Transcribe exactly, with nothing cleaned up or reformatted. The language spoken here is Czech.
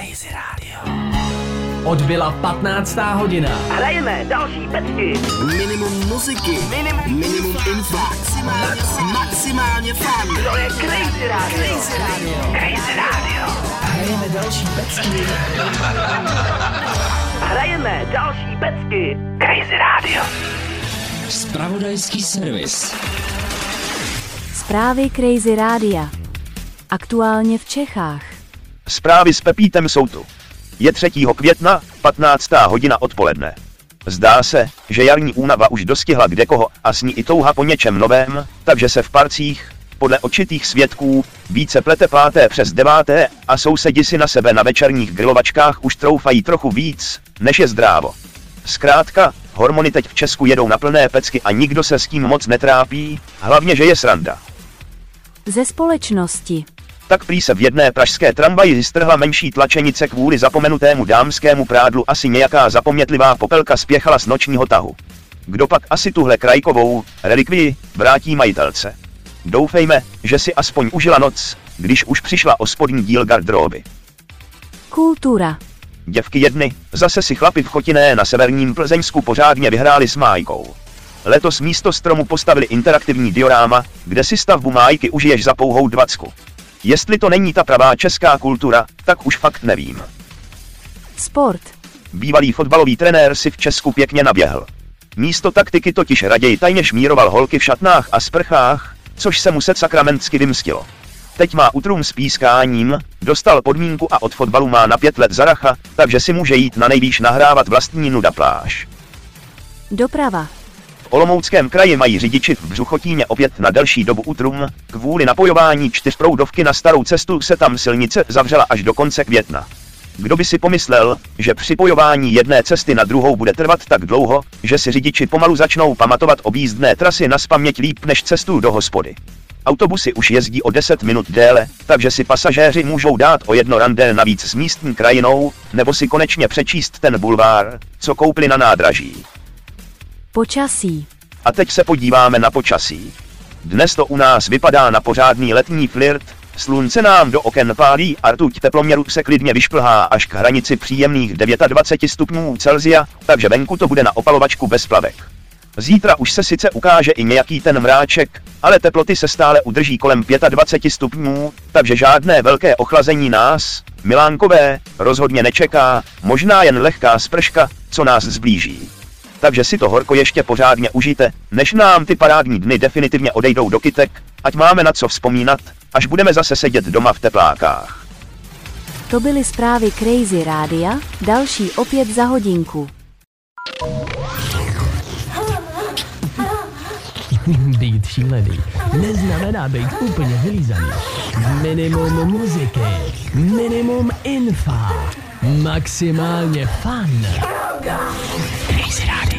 Crazy Radio. Odbyla patnáctá hodina. Hrajeme další pecky. Minimum muziky. Minimum, minimum info. Maximálně, maximálně fun. To je Crazy Radio. Crazy Radio. Crazy Radio. Hrajeme další pecky. Hrajeme další pecky. Crazy Radio. Zpravodajský servis. Zprávy Crazy Rádia. Aktuálně v Čechách. Zprávy s Pepítem jsou tu. Je třetího května, patnáctá hodina odpoledne. Zdá se, že jarní únava už dostihla kdekoho a s ní i touha po něčem novém, takže se v parcích, podle očitých svědků, více plete páté přes deváté a sousedi si na sebe na večerních grilovačkách už troufají trochu víc, než je zdrávo. Zkrátka, hormony teď v Česku jedou na plné pecky a nikdo se s tím moc netrápí, hlavně že je sranda. Ze společnosti. Tak prý se v jedné pražské tramvaji strhla menší tlačenice kvůli zapomenutému dámskému prádlu, asi nějaká zapomnětlivá popelka spěchala z nočního tahu. Kdo pak asi tuhle krajkovou relikvii vrátí majitelce? Doufejme, že si aspoň užila noc, když už přišla o spodní díl garderoby. Kultura. Děvky jedny, zase si chlapi v Chotinné na severním Plzeňsku pořádně vyhráli s májkou. Letos místo stromu postavili interaktivní dioráma, kde si stavbu májky užiješ za pouhou dvacku. Jestli to není ta pravá česká kultura, tak už fakt nevím. Sport. Bývalý fotbalový trenér si v Česku pěkně naběhl. Místo taktiky totiž raději tajně šmíroval holky v šatnách a sprchách, což se mu se sakramentsky vymstilo. Teď má utrum s pískáním, dostal podmínku a od fotbalu má na pět let zaracha, takže si může jít na nejvýš nahrávat vlastní nuda pláž. Doprava. V Olomouckém kraji mají řidiči v Břuchotíně opět na delší dobu utrum, kvůli napojování čtyřproudovky na starou cestu se tam silnice zavřela až do konce května. Kdo by si pomyslel, že připojování jedné cesty na druhou bude trvat tak dlouho, že si řidiči pomalu začnou pamatovat objízdné trasy nazpaměť líp než cestu do hospody. Autobusy už jezdí o deset minut déle, takže si pasažéři můžou dát o jedno randé navíc s místní krajinou, nebo si konečně přečíst ten bulvár, co koupili na nádraží. Počasí. A teď se podíváme na počasí. Dnes to u nás vypadá na pořádný letní flirt, slunce nám do oken pálí a rtuť teploměru se klidně vyšplhá až k hranici příjemných dvacet devět stupňů Celsia, takže venku to bude na opalovačku bez plavek. Zítra už se sice ukáže i nějaký ten mráček, ale teploty se stále udrží kolem dvacet pět stupňů, takže žádné velké ochlazení nás, milánkové, rozhodně nečeká, možná jen lehká sprška, co nás zblíží. Takže si to horko ještě pořádně užijte, než nám ty parádní dny definitivně odejdou do kytek, ať máme na co vzpomínat, až budeme zase sedět doma v teplákách. To byly zprávy Crazy Rádia, další opět za hodinku. Být šílený neznamená být úplně vylízaný. Minimum muziky, minimum infa, maximálně fun. Crazy Radio.